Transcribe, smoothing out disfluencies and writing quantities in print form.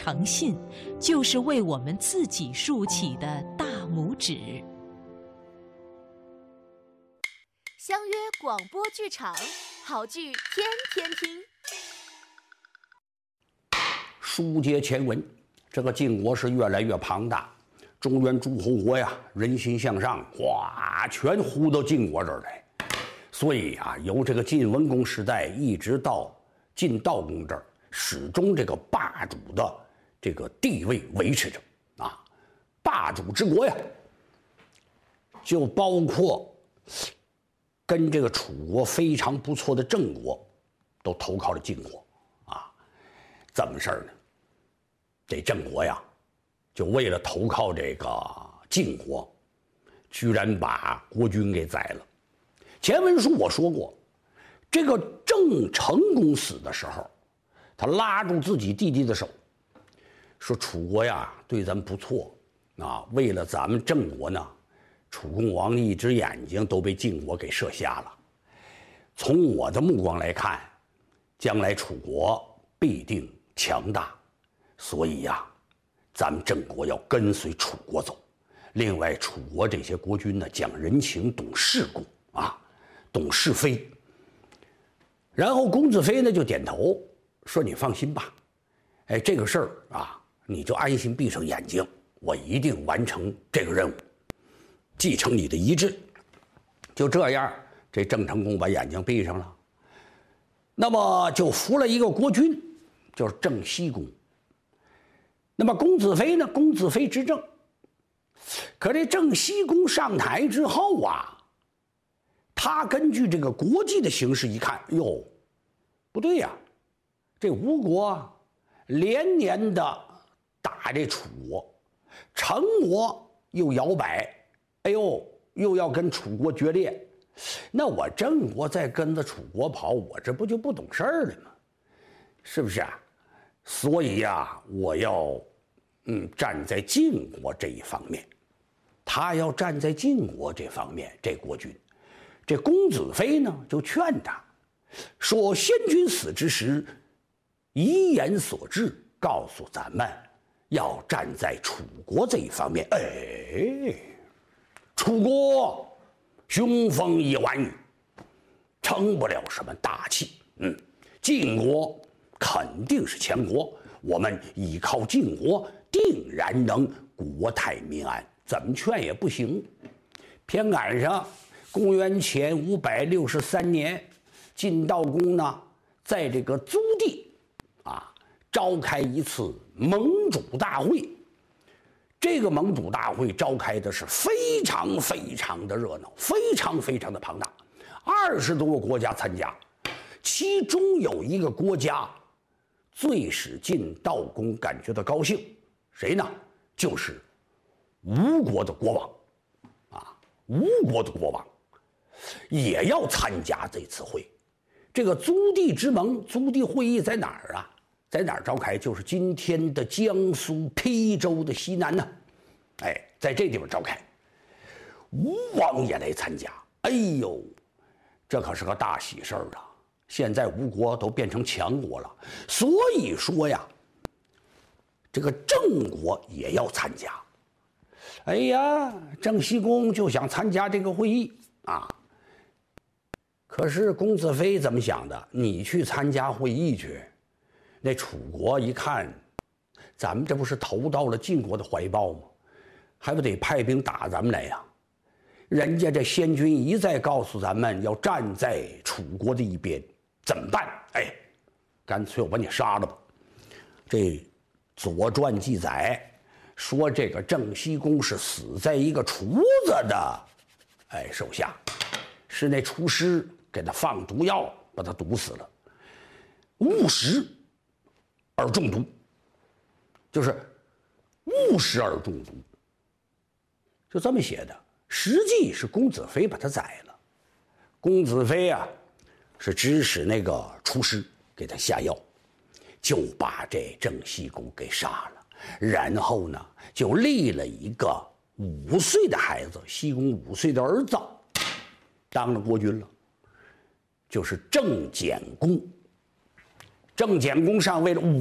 诚信，就是为我们自己竖起的大拇指。 相约广播剧场，好剧天天听。 书接前文，这个晋国是越来越庞大，中原诸侯国呀，人心向上，哗，全呼到晋国这儿来。所以啊，由这个晋文公时代一直到晋悼公这儿，始终这个霸主的这个地位维持着啊。霸主之国呀，就包括跟这个楚国非常不错的郑国，都投靠了晋国啊。怎么事儿呢？这郑国呀，就为了投靠这个晋国，居然把国君给宰了。前文书我说过，这个郑成公死的时候，他拉住自己弟弟的手，说楚国呀对咱们不错啊，为了咱们郑国呢，楚共王一只眼睛都被晋国给射瞎了。从我的目光来看，将来楚国必定强大，所以呀，咱们郑国要跟随楚国走。另外，楚国这些国君呢，讲人情，懂世故啊，懂是非。然后公子非呢就点头说：“你放心吧，哎，这个事儿啊，你就安心闭上眼睛，我一定完成这个任务，继承你的遗志。”就这样，这郑成功把眼睛闭上了，那么就服了一个国君，就是郑僖公。那么公子非呢？公子非执政。可这郑僖公上台之后啊，他根据这个国际的形势一看，哟，不对呀，这吴国连年的打这楚国，成国又摇摆，哎呦，又要跟楚国决裂，那我郑国再跟着楚国跑，我这不就不懂事儿了吗？是不是啊？所以呀，我要站在晋国这一方面，他要站在晋国这方面，这国君，这公子非呢就劝他说：“先君死之时，遗言所至，告诉咱们要站在楚国这一方面。哎，楚国雄风一晚雨，成不了什么大器。晋国肯定是强国，我们依靠晋国，定然能国泰民安。怎么劝也不行。偏赶上公元前563年，晋悼公呢，在这个租地啊，召开一次盟主大会。这个盟主大会召开的是非常非常的热闹，非常非常的庞大，20多个国家参加，其中有一个国家最使晋悼公感觉到高兴，谁呢？就是吴国的国王啊，吴国的国王也要参加这次会。这个租地之盟，租地会议在哪儿啊？在哪儿召开？就是今天的江苏邳州的西南呢。哎，在这地方召开，吴王也来参加。哎呦，这可是个大喜事儿啊！现在吴国都变成强国了，所以说呀，这个郑国也要参加。哎呀，郑僖公就想参加这个会议啊。可是公子非怎么想的？你去参加会议去，那楚国一看，咱们这不是投到了晋国的怀抱吗？还不得派兵打咱们来呀？人家这先君一再告诉咱们要站在楚国的一边，怎么办？哎，干脆我把你杀了吧。这《左传》记载说，这个郑僖公是死在一个厨子的手下，是那厨师给他放毒药，把他毒死了，误食而中毒，就是误食而中毒，就这么写的。实际是公子非把他宰了，公子非啊是指使那个厨师给他下药，就把这郑僖公给杀了。然后呢，就立了一个5岁的孩子，僖公5岁的儿子，当了国君了，就是郑简公。郑简公上位了